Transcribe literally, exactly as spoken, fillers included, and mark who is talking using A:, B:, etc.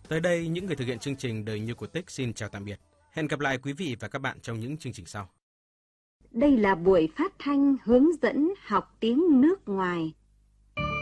A: Tới đây, những người thực hiện chương trình Đời Như Cổ Tích xin chào tạm biệt. Hẹn gặp lại quý vị và các bạn trong những chương trình sau.
B: Đây là buổi phát thanh hướng dẫn học tiếng nước ngoài